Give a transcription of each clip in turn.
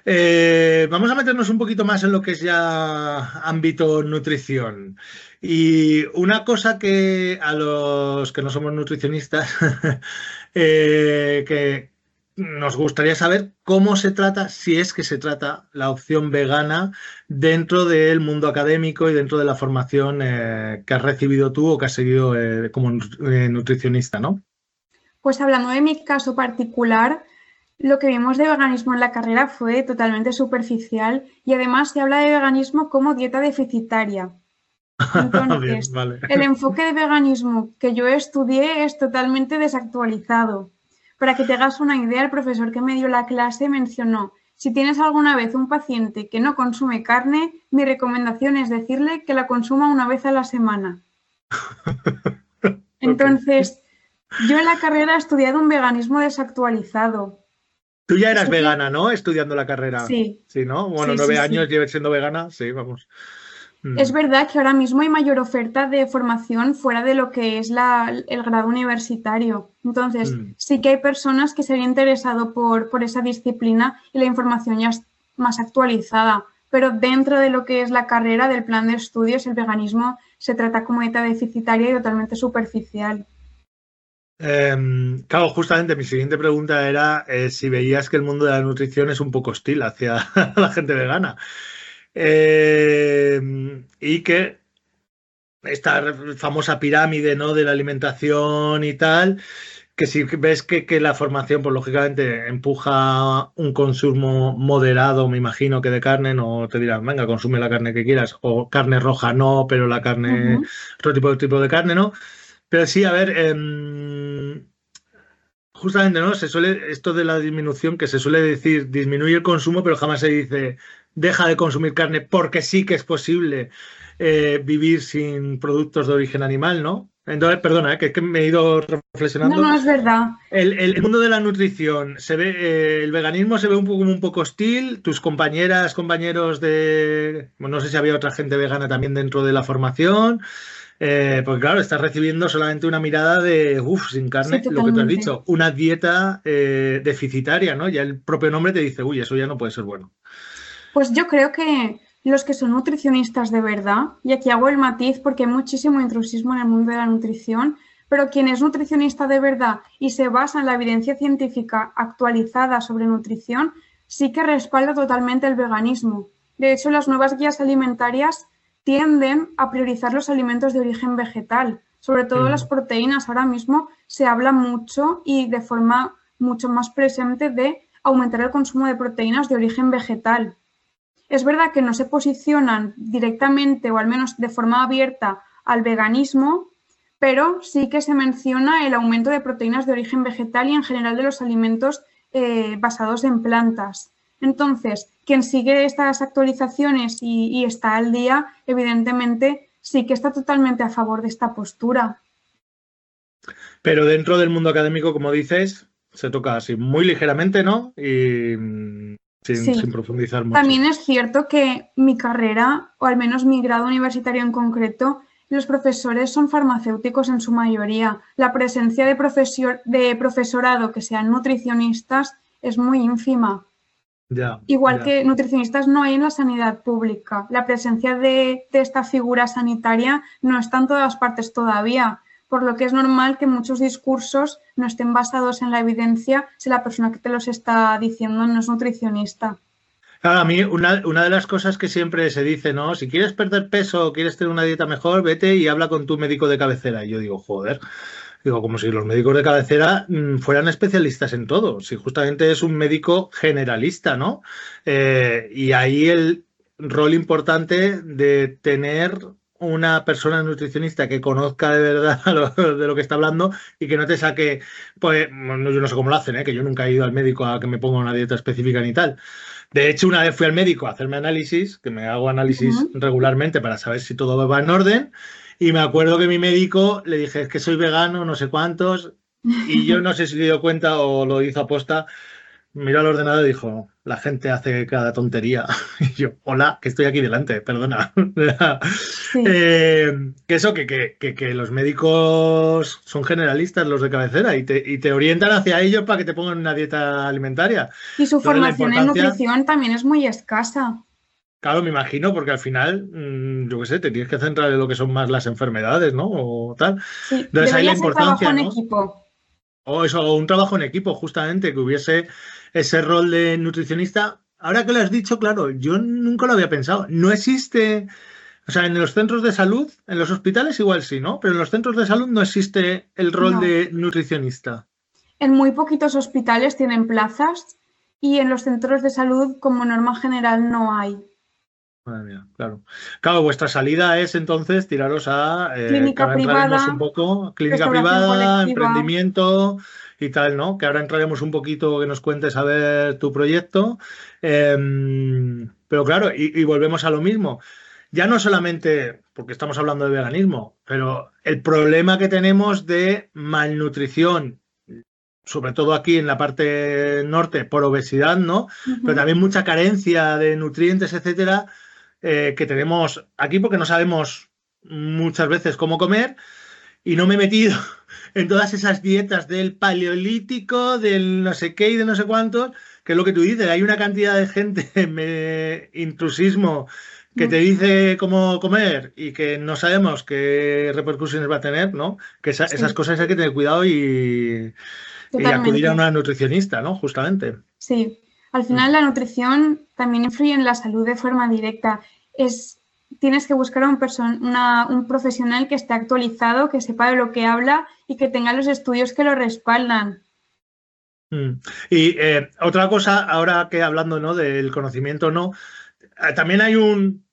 Vamos a meternos un poquito más en lo que es ya ámbito nutrición. Y una cosa que a los que no somos nutricionistas, que nos gustaría saber cómo se trata, si es que se trata, la opción vegana dentro del mundo académico y dentro de la formación que has recibido tú o que has seguido como nutricionista, ¿no? Pues hablando de mi caso particular, lo que vimos de veganismo en la carrera fue totalmente superficial y además se habla de veganismo como dieta deficitaria. Bien, Entonces, vale. el enfoque de veganismo que yo estudié es totalmente desactualizado. Para que te hagas una idea, el profesor que me dio la clase mencionó, si tienes alguna vez un paciente que no consume carne, mi recomendación es decirle que la consuma una vez a la semana. Ok. Entonces, yo en la carrera he estudiado un veganismo desactualizado. Tú ya eras Sí que, vegana, ¿no? Estudiando la carrera. sí, Sí, ¿no? Bueno, sí, sí, 9 años sí. lleves siendo vegana. Sí, vamos. Mm, Es verdad que ahora mismo hay mayor oferta de formación fuera de lo que es el grado universitario. Entonces, mm. sí que hay personas que se han interesado por esa disciplina y la información ya es más actualizada. Pero dentro de lo que es la carrera del plan de estudios, el veganismo se trata como dieta deficitaria y totalmente superficial. Claro, justamente mi siguiente pregunta era si veías que el mundo de la nutrición es un poco hostil hacia la gente vegana. Y que esta famosa pirámide, ¿no? De la alimentación y tal, que si ves que la formación, pues lógicamente empuja un consumo moderado, me imagino que de carne, no te dirán, venga, consume la carne que quieras, o carne roja no, pero la carne, Ujú. otro tipo de carne, ¿no? Pero sí, a ver, justamente, ¿no? Se suele, esto de la disminución, que se suele decir disminuye el consumo, pero jamás se dice deja de consumir carne, porque sí que es posible vivir sin productos de origen animal, ¿no? Entonces, perdona, que me he ido No, reflexionando. no, es verdad. El mundo de la nutrición, se ve, el veganismo se ve un poco como un poco hostil. Tus compañeras, compañeros de, bueno, no sé si había otra gente vegana también dentro de la formación. Porque claro, estás recibiendo solamente una mirada de, uff, sin Sí, carne, lo que tú has totalmente. dicho, una dieta deficitaria, ¿no? Ya el propio nombre te dice, uy, eso ya no puede ser bueno. Pues yo creo que los que son nutricionistas de verdad, y aquí hago el matiz porque hay muchísimo intrusismo en el mundo de la nutrición, pero quien es nutricionista de verdad y se basa en la evidencia científica actualizada sobre nutrición, sí que respalda totalmente el veganismo. De hecho, las nuevas guías alimentarias tienden a priorizar los alimentos de origen vegetal, sobre todo las Mm. proteínas. Ahora mismo se habla mucho y de forma mucho más presente de aumentar el consumo de proteínas de origen vegetal. Es verdad que no se posicionan directamente o al menos de forma abierta al veganismo, pero sí que se menciona el aumento de proteínas de origen vegetal y en general de los alimentos basados en plantas. Entonces, quien sigue estas actualizaciones y está al día, evidentemente sí que está totalmente a favor de esta postura. Pero dentro del mundo académico, como dices, se toca así muy ligeramente, ¿no? Y sin Sí, profundizar mucho. también es cierto que mi carrera, o al menos mi grado universitario en concreto, los profesores son farmacéuticos en su mayoría. La presencia de profesorado que sean nutricionistas es muy ínfima. Ya, Igual ya. que nutricionistas no hay en la sanidad pública. La presencia de esta figura sanitaria no está en todas partes todavía, por lo que es normal que muchos discursos no estén basados en la evidencia si la persona que te los está diciendo no es nutricionista. Claro, a mí una de las cosas que siempre se dice, ¿no? Si quieres perder peso o quieres tener una dieta mejor, vete y habla con tu médico de cabecera. Y yo digo, joder, digo, como si los médicos de cabecera fueran especialistas en todo. Si justamente es un médico generalista, ¿no? Y ahí el rol importante de tener una persona nutricionista que conozca de verdad de lo que está hablando y que no te saque, pues, bueno, yo no sé cómo lo hacen, ¿eh? Que yo nunca he ido al médico a que me ponga una dieta específica ni tal. De hecho, una vez fui al médico a hacerme análisis, que me hago análisis Ujú. regularmente para saber si todo va en orden, y me acuerdo que mi médico le dije, es que soy vegano, no sé cuántos, y yo no sé si se dio cuenta o lo hizo aposta, miró al ordenador y dijo, la gente hace cada tontería. Y yo, hola, que estoy aquí delante, perdona. Sí. Que eso, que los médicos son generalistas, los de cabecera, y te orientan hacia ellos para que te pongan una dieta alimentaria. Y su Entonces, la formación en importancia, nutrición también es muy escasa. claro, me imagino, porque al final, yo qué sé, te tienes que centrar en lo que son más las enfermedades, ¿no? O tal. Sí, Entonces, ahí la debería ser trabajo importancia, en ¿no? equipo. O eso, o un trabajo en equipo, justamente, que hubiese ese rol de nutricionista. Ahora que lo has dicho, claro, yo nunca lo había pensado. No existe, o sea, en los centros de salud, en los hospitales igual sí, ¿no? Pero en los centros de salud no existe el rol No. de nutricionista. En muy poquitos hospitales tienen plazas y en los centros de salud, como norma general, no hay. Madre mía, claro. Claro, vuestra salida es entonces tiraros a, que Clínica ahora entraremos un privada, poco, clínica restauración privada, colectiva. emprendimiento y tal, ¿no? Que ahora entraremos un poquito, que nos cuentes a ver tu proyecto. Pero claro, y volvemos a lo mismo. Ya no solamente porque estamos hablando de veganismo, pero el problema que tenemos de malnutrición, sobre todo aquí en la parte norte, por obesidad, ¿no? Pero Ujú. también mucha carencia de nutrientes, etcétera, que tenemos aquí porque no sabemos muchas veces cómo comer y no me he metido en todas esas dietas del paleolítico, del no sé qué y de no sé cuántos, que es lo que tú dices, hay una cantidad de gente, intrusismo, que te dice cómo comer y que no sabemos qué repercusiones va a tener, ¿no? Que esas Sí, cosas hay que tener cuidado y acudir a totalmente. una nutricionista, ¿no? Justamente. Sí. Al final Mm. la nutrición también influye en la salud de forma directa. Es, tienes que buscar a un profesional que esté actualizado, que sepa de lo que habla y que tenga los estudios que lo respaldan. Mm. Y otra cosa, ahora que hablando, ¿no? Del conocimiento, ¿no? También hay un,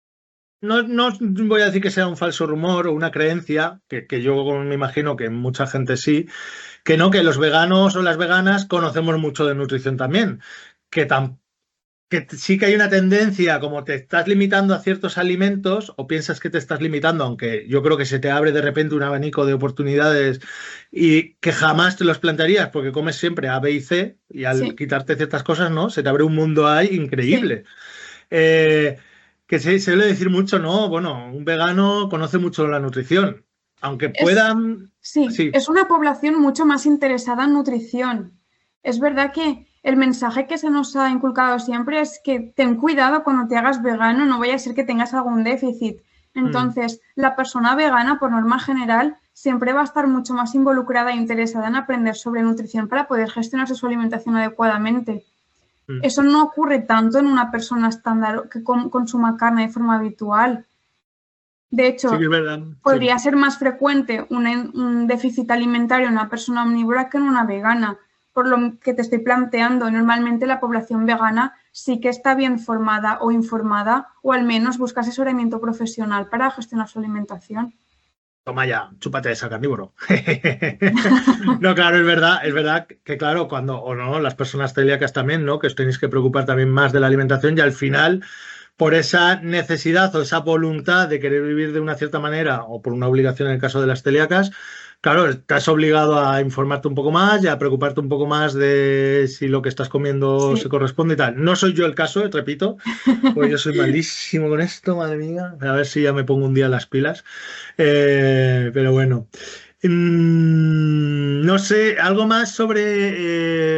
no voy a decir que sea un falso rumor o una creencia, que yo me imagino que mucha gente sí, que no, que los veganos o las veganas conocemos mucho de nutrición también, que, que sí que hay una tendencia, como te estás limitando a ciertos alimentos o piensas que te estás limitando, aunque yo creo que se te abre de repente un abanico de oportunidades y que jamás te los plantearías porque comes siempre A, B y C y al Sí, quitarte ciertas cosas, ¿no? Se te abre un mundo ahí sí. increíble. Eh, que se suele decir mucho, ¿no? Bueno, un vegano conoce mucho la nutrición, aunque Es, puedan, sí, sí. es una población mucho más interesada en nutrición. Es verdad que el mensaje que se nos ha inculcado siempre es que ten cuidado cuando te hagas vegano, no vaya a ser que tengas algún déficit. Mm, Entonces, la persona vegana, por norma general, siempre va a estar mucho más involucrada e interesada en aprender sobre nutrición para poder gestionarse su alimentación adecuadamente. mm. Eso no ocurre tanto en una persona estándar que consuma carne de forma habitual. De Sí que hecho, es verdad, sí. podría ser más frecuente un déficit alimentario en una persona omnívora que en una vegana. Por lo que te estoy planteando, normalmente la población vegana sí que está bien formada o informada o al menos busca asesoramiento profesional para gestionar su alimentación. Toma ya, chúpate esa carnívoro. No, claro, es verdad que claro, cuando, o no, las personas celíacas también, ¿no? Que os tenéis que preocupar también más de la alimentación y al final, por esa necesidad o esa voluntad de querer vivir de una cierta manera o por una obligación en el caso de las celíacas, claro, estás obligado a informarte un poco más y a preocuparte un poco más de si lo que estás comiendo se Sí, corresponde y tal. No soy yo el caso, repito, pues yo soy malísimo con esto, madre mía. A ver si ya me pongo un día las pilas. Pero bueno. No sé, algo más sobre...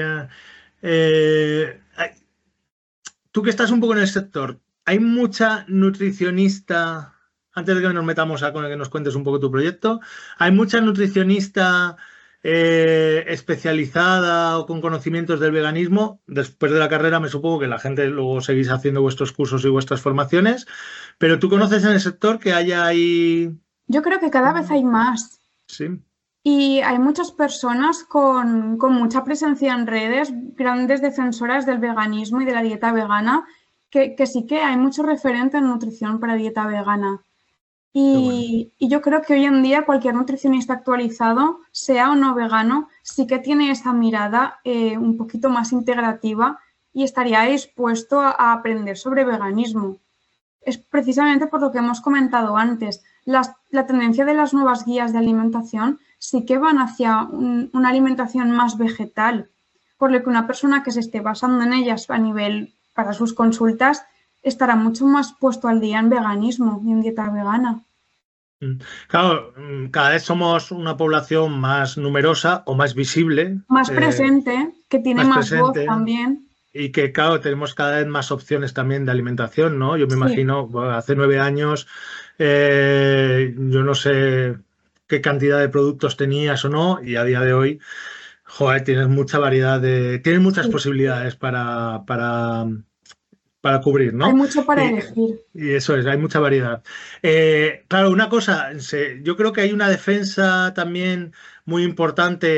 tú que estás un poco en el sector, ¿hay mucha nutricionista, antes de que nos metamos a con el que nos cuentes un poco tu proyecto, ¿hay mucha nutricionista especializada o con conocimientos del veganismo? Después de la carrera me supongo que la gente luego seguís haciendo vuestros cursos y vuestras formaciones, pero ¿tú conoces en el sector que haya ahí... yo creo que cada vez hay más. Sí. Y hay muchas personas con mucha presencia en redes, grandes defensoras del veganismo y de la dieta vegana, que sí que hay mucho referente en nutrición para dieta vegana. Qué bueno. Y yo creo que hoy en día cualquier nutricionista actualizado, sea o no vegano, sí que tiene esa mirada un poquito más integrativa y estaría dispuesto a aprender sobre veganismo. Es precisamente por lo que hemos comentado antes. La tendencia de las nuevas guías de alimentación sí que van hacia una alimentación más vegetal. por lo que una persona que se esté basando en ellas a nivel para sus consultas estará mucho más puesto al día en veganismo y en dieta vegana. Claro, cada vez somos una población más numerosa o más visible, Más presente, que tiene más más voz presente, también. y que, claro, tenemos cada vez más opciones también de alimentación, ¿no? Yo me Sí, imagino, bueno, hace 9 años, yo no sé qué cantidad de productos tenías o no, y a día de hoy, joder, tienes mucha variedad tienes muchas sí. posibilidades para cubrir, Hay ¿no? mucho para Y, elegir. y eso es, hay mucha variedad. Claro, una cosa, yo creo que hay una defensa también muy importante